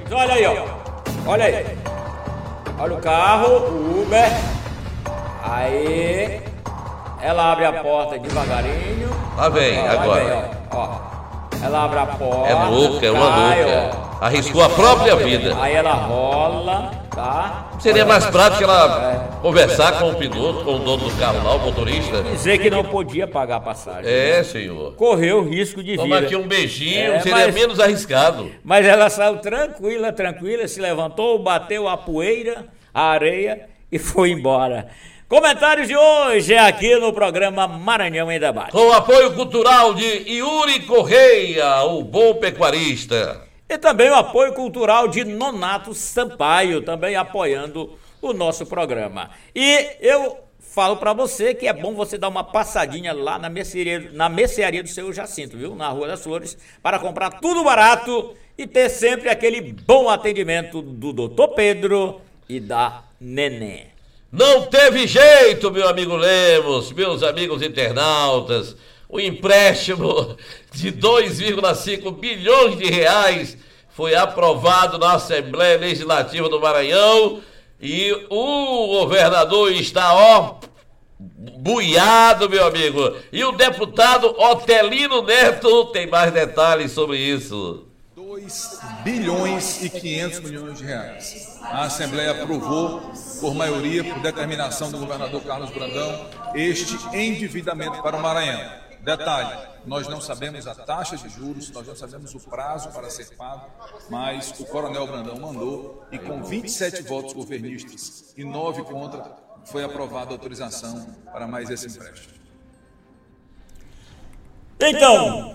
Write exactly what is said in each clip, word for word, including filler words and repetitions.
Olha aí, ó. Olha aí. Olha o carro, o Uber. Aí. Ela abre a porta devagarinho. Lá vem, ó, agora. Vem, ó, ó. Ela abre a porta. É louca, é uma cai, louca. Ó. Arriscou a própria vida. Aí ela rola, tá? Seria mais prático ela é. conversar com o piloto, com o dono do carro lá, o motorista. Dizer que não podia pagar a passagem. É, né? senhor. Correu risco de vida. Toma aqui um beijinho, é, seria mas, menos arriscado. Mas ela saiu tranquila, tranquila, se levantou, bateu a poeira, a areia e foi embora. Comentários de hoje é aqui no programa Maranhão em Debate. Com o apoio cultural de Yuri Correia, o bom pecuarista. E também o apoio cultural de Nonato Sampaio, também apoiando o nosso programa. E eu falo para você que é bom você dar uma passadinha lá na mercearia, na mercearia do seu Jacinto, viu? Na Rua das Flores, para comprar tudo barato e ter sempre aquele bom atendimento do doutor Pedro e da Nenê. Não teve jeito, meu amigo Lemos, meus amigos internautas. O empréstimo de dois vírgula cinco bilhões de reais foi aprovado na Assembleia Legislativa do Maranhão e o governador está, ó, buiado, meu amigo. E o deputado Otelino Neto tem mais detalhes sobre isso. dois bilhões e quinhentos milhões de reais. A Assembleia aprovou, por maioria, por determinação do governador Carlos Brandão, este endividamento para o Maranhão. Detalhe, nós não sabemos a taxa de juros, nós não sabemos o prazo para ser pago, mas o coronel Brandão mandou e com vinte e sete votos governistas e nove contra, foi aprovada a autorização para mais esse empréstimo. Então,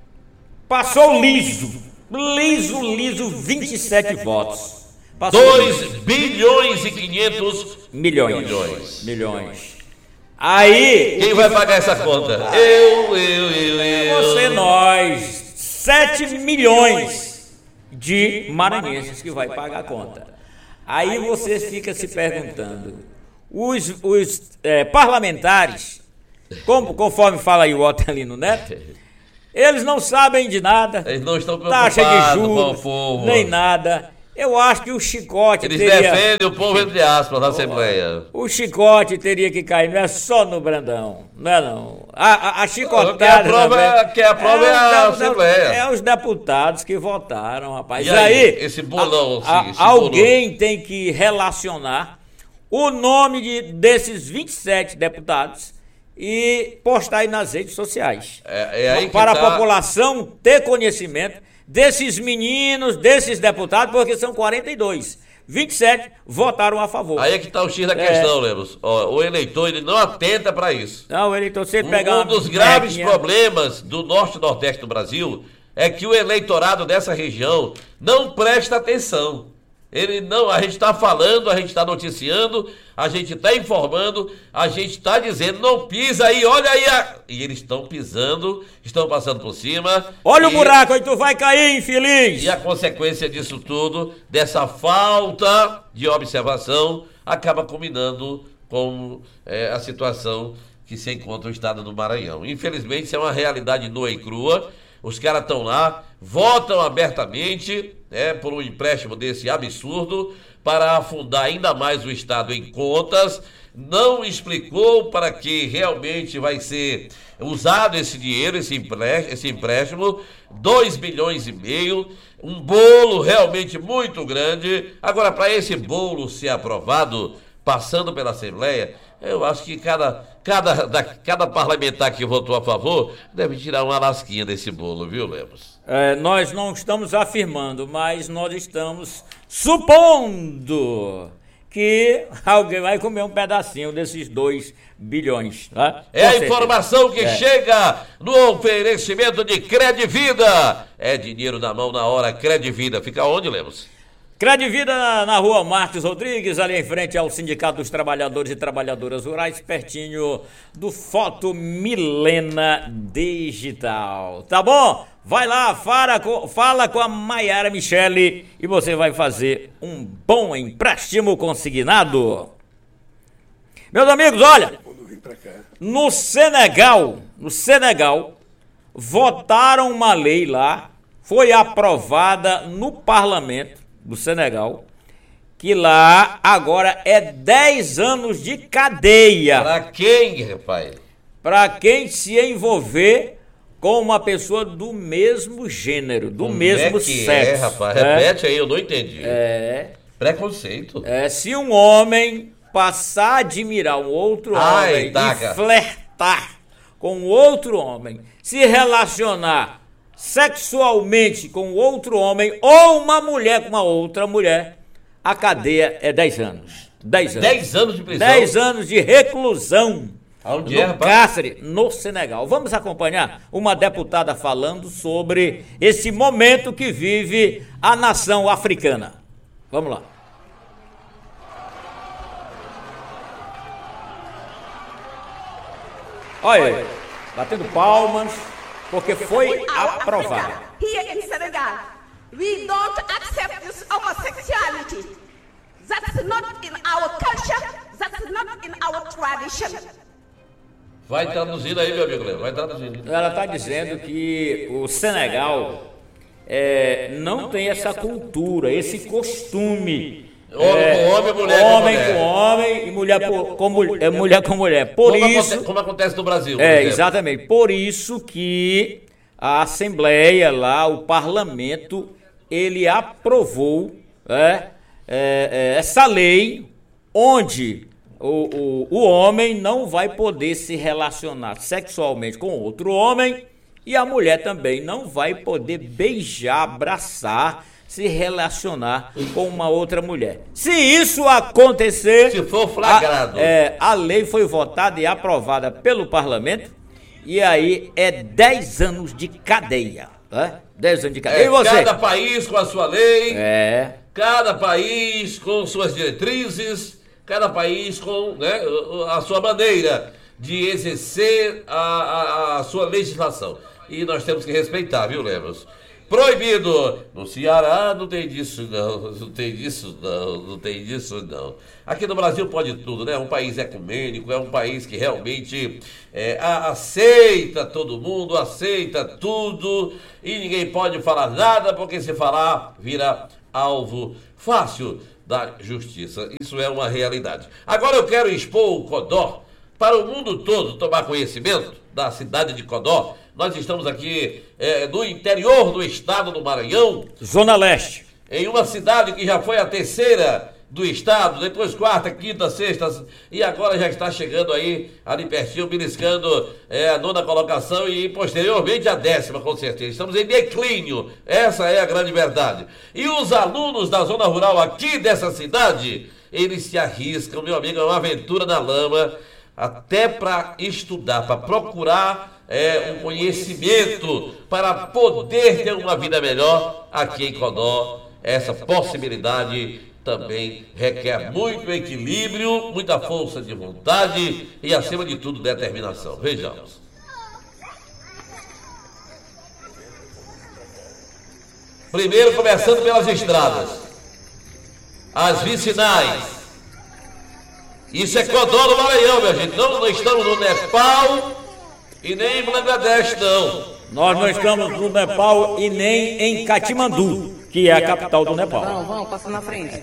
passou liso, liso, liso, vinte e sete votos. dois bilhões e quinhentos milhões. milhões. Milhões. Aí... Quem vai pagar essa conta? Eu, eu, eu, eu. Você, nós. sete milhões de maranhenses que vai pagar a conta. Aí você fica se perguntando, os, os é, parlamentares, como, conforme fala aí o Otelino Neto, eles não sabem de nada. Eles não estão preocupados taxa de juros, com o povo. Nem nada. Eu acho que o chicote Eles teria... defendem o povo, entre aspas, na Assembleia. O chicote teria que cair, não é só no Brandão, não é não. A, a, a chicotada... Quem aprova, quem aprova é, é a Assembleia. É os deputados que votaram, rapaz. E aí, aí esse bolão, a, sim, esse a, alguém bolão. tem que relacionar o nome de, desses vinte e sete deputados e postar aí nas redes sociais. É, é aí que para tá... a população ter conhecimento desses meninos, desses deputados, porque são quarenta e dois. vinte e sete votaram a favor. Aí é que está o X da questão, é. Lemos. Ó, o eleitor, ele não atenta para isso. Não, o eleitor, se ele um, pegar um dos graves merquinha... problemas do norte e nordeste do Brasil é que o eleitorado dessa região não presta atenção. Ele não, a gente está falando, a gente está noticiando, a gente está informando, a gente está dizendo, não pisa aí, olha aí. A... E eles estão pisando, estão passando por cima. Olha e... o buraco aí, tu vai cair, infeliz. E a consequência disso tudo, dessa falta de observação, acaba culminando com é, a situação que se encontra o estado do Maranhão. Infelizmente, isso é uma realidade nua e crua. Os caras estão lá, votam abertamente, né, por um empréstimo desse absurdo, para afundar ainda mais o Estado em contas. Não explicou para que realmente vai ser usado esse dinheiro, esse empréstimo, esse empréstimo, dois bilhões e meio, um bolo realmente muito grande. Agora, para esse bolo ser aprovado, passando pela Assembleia, eu acho que cada, cada, da, cada parlamentar que votou a favor deve tirar uma lasquinha desse bolo, viu, Lemos? É, nós não estamos afirmando, mas nós estamos supondo que alguém vai comer um pedacinho desses dois bilhões. Tá? É a informação que é. chega no oferecimento de Credivida. É dinheiro na mão na hora, Credivida. Fica onde, Lemos? Credivida na rua Marques Rodrigues, ali em frente ao Sindicato dos Trabalhadores e Trabalhadoras Rurais, pertinho do Foto Milena Digital. Tá bom? Vai lá, fala com, fala com a Maiara Michele e você vai fazer um bom empréstimo consignado. Meus amigos, olha, no Senegal, no Senegal, votaram uma lei lá, foi aprovada no parlamento, do Senegal, que lá agora é dez anos de cadeia. Pra quem, rapaz? Pra quem se envolver com uma pessoa do mesmo gênero, do Como mesmo é que sexo. É, rapaz, é, repete aí, eu não entendi. É. Preconceito. É, se um homem passar a admirar um outro Ai, homem taca. e flertar com outro homem, se relacionar sexualmente com outro homem ou uma mulher com uma outra mulher, a cadeia é dez anos. dez anos. dez anos de prisão? dez anos de reclusão. Aonde no é, rapaz? Cáceres, no Senegal. Vamos acompanhar uma deputada falando sobre esse momento que vive a nação africana. Vamos lá. Olha aí, batendo palmas, porque foi aprovado. Here in Senegal, we don't accept this homosexuality. That's not in our culture, that's not in our tradition. Vai traduzindo aí, meu amigo Léo, vai traduzindo. Ela está dizendo que o Senegal é, não tem essa cultura, esse costume. Homem é, com homem, mulher com homem mulher. com homem e mulher por- com mulher, é, mulher com mulher. Por Como, isso, aconte- como acontece no Brasil, por é exemplo. exatamente. Por isso que a Assembleia lá, o Parlamento, ele aprovou é, é, é, essa lei onde o, o, o homem não vai poder se relacionar sexualmente com outro homem e a mulher também não vai poder beijar, abraçar, se relacionar com uma outra mulher. Se isso acontecer... Se for flagrado. A, é, a lei foi votada e aprovada pelo parlamento e aí é dez anos de cadeia. Né? dez anos de cadeia. É, e você? cada país com a sua lei, É... cada país com suas diretrizes, cada país com, né, a sua maneira de exercer a, a, a sua legislação. E nós temos que respeitar, viu, Lemos? Proibido! No Ceará não tem disso não, não tem disso não, não tem disso não. Aqui no Brasil pode tudo, né? Um país ecumênico, é um país que realmente é, a- aceita todo mundo, aceita tudo e ninguém pode falar nada, porque se falar vira alvo fácil da justiça. Isso é uma realidade. Agora eu quero expor o Codó para o mundo todo tomar conhecimento da cidade de Codó. Nós estamos aqui é, no interior do estado do Maranhão, Zona Leste. em uma cidade que já foi a terceira do estado, depois quarta, quinta, sexta, e agora já está chegando aí, ali pertinho, beliscando é, a nona colocação e posteriormente a décima, com certeza. Estamos em declínio, essa é a grande verdade. E os alunos da zona rural aqui dessa cidade, eles se arriscam, meu amigo, é uma aventura na lama, até para estudar, para procurar é, um conhecimento, para poder ter uma vida melhor aqui em Codó. Essa possibilidade também requer muito equilíbrio, muita força de vontade e, acima de tudo, determinação. Vejamos. Primeiro, começando pelas estradas, as vicinais. Isso é Codó do Maranhão, minha gente. Não, não estamos no Nepal e nem em Bangladesh, não. Nós não estamos no Nepal e nem em Katmandu, que é a capital do Nepal. Vamos, vamos, passa na frente.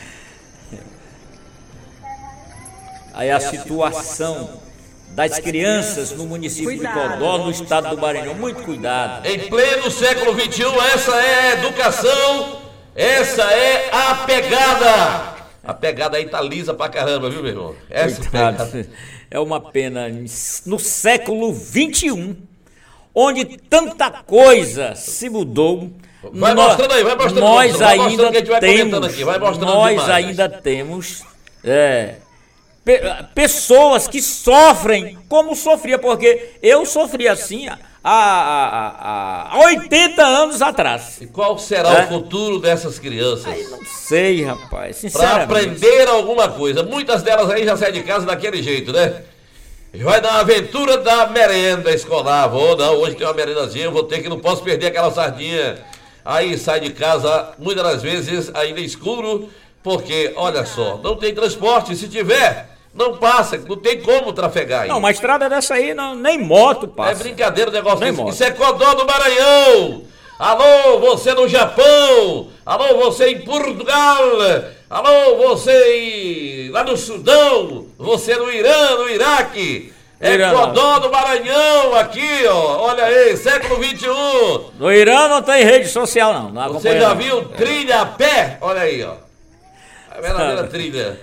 Aí a situação das crianças no município de Codó, no estado do Maranhão. Muito cuidado. Em pleno século vinte e um, essa é a educação, essa é a pegada. A pegada aí tá lisa pra caramba, viu, meu irmão? Essa pegada. Coitado. É uma pena. No século vinte e um, onde tanta coisa se mudou. Vai nó- mostrando aí, vai mostrando, Nós vai mostrando ainda que a gente vai comentando temos. aqui, vai mostrando Nós as imagens. ainda temos. É, pe- pessoas que sofrem como sofria, porque eu sofri assim há, há, há oitenta anos atrás. E qual será É? o futuro dessas crianças? Não sei, rapaz, Para sinceramente. aprender alguma coisa. Muitas delas aí já saem de casa daquele jeito, né? Vai dar uma aventura da merenda escolar. Vou, não, hoje tem uma merendazinha, eu vou ter que, não posso perder aquela sardinha. Aí sai de casa, muitas das vezes ainda escuro, porque, olha só, não tem transporte. Se tiver, não passa, não tem como trafegar aí. Não, uma estrada dessa aí, não, nem moto É passa. brincadeira o negócio Nem desse. moto. Isso é Codó do Maranhão. Alô, você no Japão. Alô, você em Portugal. Alô, você lá no Sudão. Você no Irã, no Iraque. É Codó do Maranhão aqui, ó. Olha aí, século vinte e um. No Irã não tem rede social, não. não Você já viu trilha a pé? Olha aí, ó. A verdadeira trilha.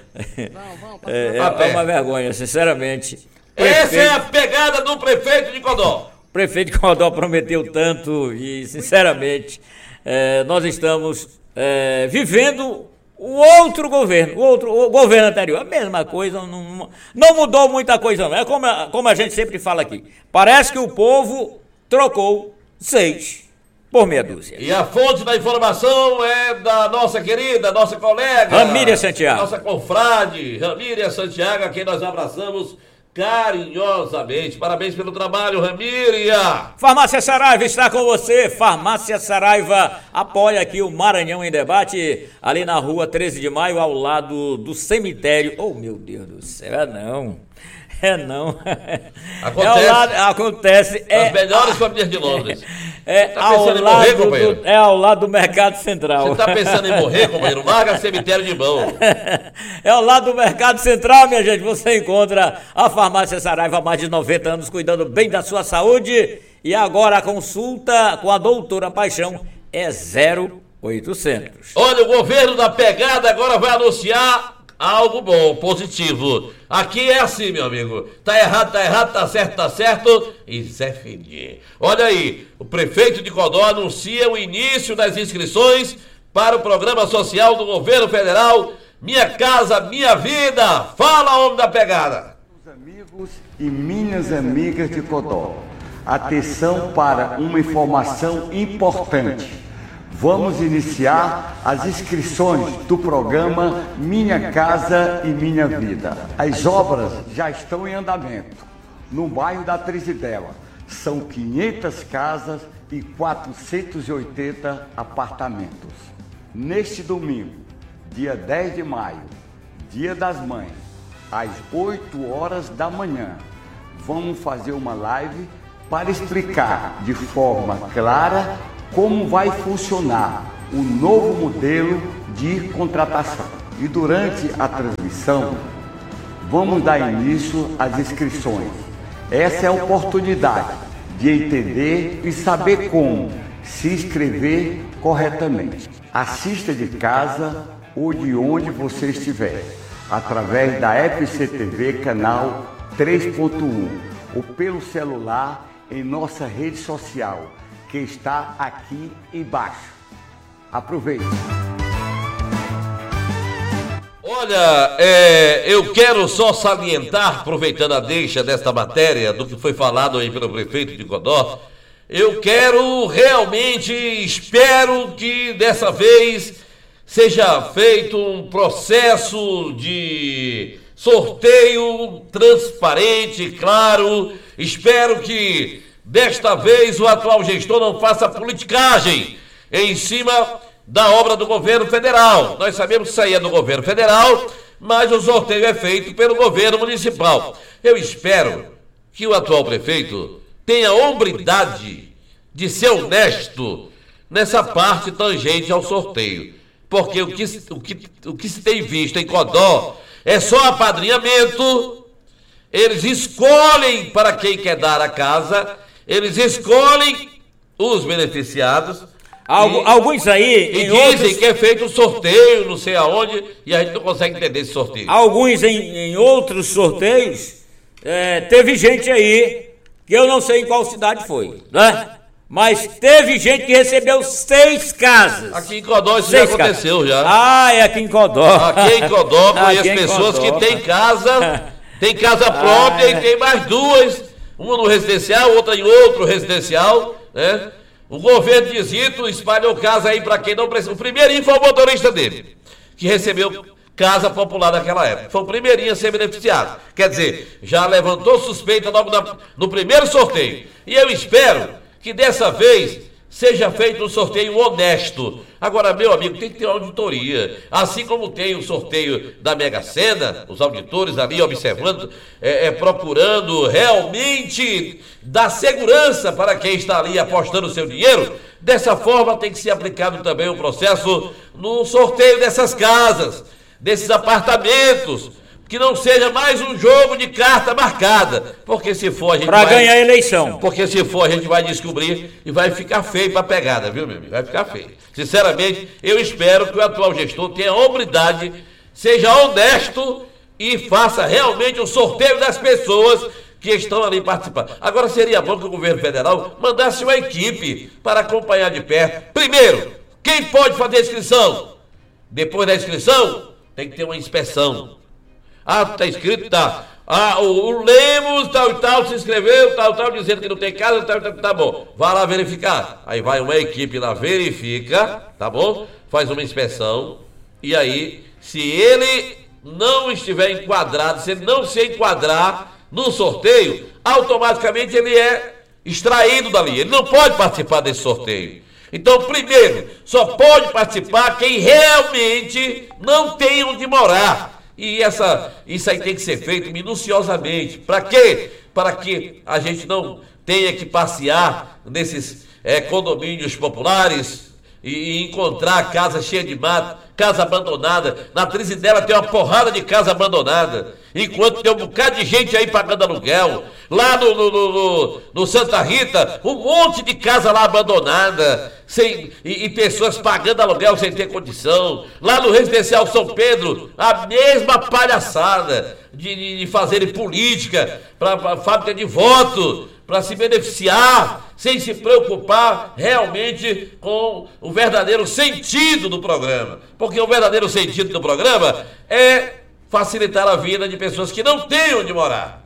É, é, é uma vergonha, sinceramente. Essa Prefeito... é a pegada do prefeito de Codó. O prefeito de Codó prometeu tanto e, sinceramente, é, nós estamos é, vivendo o outro governo, o outro o governo anterior. A mesma coisa, não, não mudou muita coisa, não. É como a, como a gente sempre fala aqui. Parece que o povo trocou seis por meia dúzia. E a fonte da informação é da nossa querida, nossa colega... Ramíria Santiago. Nossa confrade, Ramíria Santiago, a quem nós abraçamos carinhosamente. Parabéns pelo trabalho, Ramíria. Farmácia Saraiva está com você. Farmácia Saraiva apoia aqui o Maranhão em Debate, ali na rua treze de maio, ao lado do cemitério. Oh, meu Deus do céu, é não. É não. Acontece. É ao lado, acontece. É, As melhores famílias de Londres. É, tá ao lado morrer, do, é ao lado do Mercado Central. Você está pensando em morrer, companheiro? Larga cemitério de mão. É ao lado do Mercado Central, minha gente. Você encontra a Farmácia Saraiva há mais de noventa anos, cuidando bem da sua saúde. E agora a consulta com a doutora Paixão é zero oitocentos. Olha, o governo da pegada agora vai anunciar algo bom, positivo. Aqui é assim, meu amigo. Tá errado, tá errado, tá certo, tá certo. E Zé Fini. Olha aí, o prefeito de Codó anuncia o início das inscrições para o programa social do governo federal Minha Casa, Minha Vida. Fala, homem da pegada. Meus amigos e minhas amigas de Codó, atenção para uma informação importante. Vamos iniciar as inscrições do programa Minha Casa e Minha Vida. As obras já estão em andamento no bairro da Trizidela. São quinhentas casas e quatrocentos e oitenta apartamentos. Neste domingo, dia dez de maio, Dia das Mães, às oito horas da manhã, vamos fazer uma live para explicar de forma clara como vai funcionar o novo modelo de contratação. E durante a transmissão, vamos dar início às inscrições. Essa é a oportunidade de entender e saber como se inscrever corretamente. Assista de casa ou de onde você estiver, através da F C T V canal três ponto um ou pelo celular em nossa rede social, que está aqui embaixo. Aproveite. Olha, é, eu quero só salientar, aproveitando a deixa desta matéria, do que foi falado aí pelo prefeito de Codó, eu quero realmente, espero que dessa vez seja feito um processo de sorteio transparente, claro. Espero que desta vez o atual gestor não faça politicagem em cima da obra do governo federal. Nós sabemos que isso aí é do governo federal, mas o sorteio é feito pelo governo municipal. Eu espero que o atual prefeito tenha a hombridade de ser honesto nessa parte tangente ao sorteio. Porque o que, o que, o que se tem visto em Codó é só apadrinhamento. Eles escolhem para quem quer dar a casa, eles escolhem os beneficiados. Algu, e, alguns aí... E em dizem outros, que é feito um sorteio, não sei aonde, e a gente não consegue entender esse sorteio. Alguns em, em outros sorteios, é, teve gente aí, que eu não sei em qual cidade foi, né? Mas teve gente que recebeu seis casas. Aqui em Codó isso seis já aconteceu casas. já. Ah, é aqui em Codó. Aqui em Codó conheço em pessoas Codó. que têm casa, tem casa própria ah, e tem mais duas, uma no residencial, outra em outro residencial, né? O governo de Zito espalhou casa aí para quem não precisa. O primeirinho foi o motorista dele, que recebeu casa popular naquela época. Foi o primeirinho a ser beneficiado. Quer dizer, já levantou suspeita logo na, no primeiro sorteio. E eu espero que dessa vez seja feito um sorteio honesto. Agora, meu amigo, tem que ter uma auditoria. Assim como tem o sorteio da Mega Sena, os auditores ali observando, é, é, procurando realmente dar segurança para quem está ali apostando o seu dinheiro, dessa forma tem que ser aplicado também o processo no sorteio dessas casas, desses apartamentos, que não seja mais um jogo de carta marcada, porque se for a gente Para vai... ganhar a eleição. Porque se for a gente vai descobrir e vai ficar feio para a pegada, viu, meu amigo? Vai ficar feio. Sinceramente, eu espero que o atual gestor tenha a hombridade, seja honesto e faça realmente o sorteio das pessoas que estão ali participando. Agora seria bom que o governo federal mandasse uma equipe para acompanhar de perto. Primeiro, quem pode fazer a inscrição? Depois da inscrição, tem que ter uma inspeção. Ah, tá escrito, tá. Ah, o, o Lemos, tal e tal, se inscreveu, tal, tal, dizendo que não tem casa, tal, tal, tá bom. Vai lá verificar. Aí vai uma equipe lá, verifica, tá bom? Faz uma inspeção. E aí, se ele não estiver enquadrado, se ele não se enquadrar no sorteio, automaticamente ele é extraído dali. Ele não pode participar desse sorteio. Então, primeiro, só pode participar quem realmente não tem onde morar. E essa, isso aí tem que ser feito minuciosamente. Para quê? Para que a gente não tenha que passear nesses é, condomínios populares e, e encontrar casa cheia de mato, casa abandonada. Na Trizidela tem uma porrada de casa abandonada, enquanto tem um bocado de gente aí pagando aluguel. Lá no, no, no, no, no Santa Rita, um monte de casa lá abandonada, sem, e, e pessoas pagando aluguel sem ter condição. Lá no Residencial São Pedro, a mesma palhaçada de, de, de fazerem política para fábrica de voto, para se beneficiar, sem se preocupar realmente com o verdadeiro sentido do programa. Porque o verdadeiro sentido do programa é facilitar a vida de pessoas que não têm onde morar.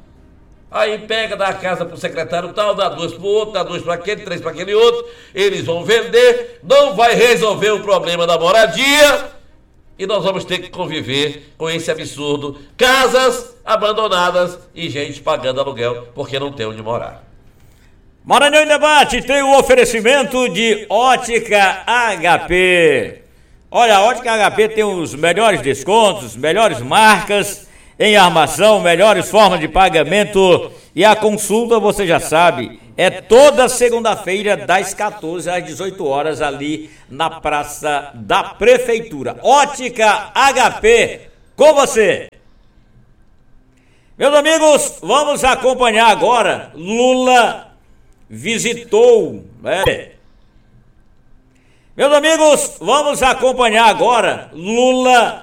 Aí pega, dá a casa para o secretário tal, dá duas para o outro, dá duas para aquele, três para aquele outro, eles vão vender, não vai resolver o problema da moradia e nós vamos ter que conviver com esse absurdo. Casas abandonadas e gente pagando aluguel porque não tem onde morar. Maranhão em Debate tem o oferecimento de Ótica H P. Olha, a Ótica H P tem os melhores descontos, melhores marcas em armação, melhores formas de pagamento e a consulta, você já sabe, é toda segunda-feira das quatorze às dezoito horas ali na Praça da Prefeitura. Ótica H P, com você. Meus amigos, vamos acompanhar agora. Lula visitou, né? Meus amigos, vamos acompanhar agora. Lula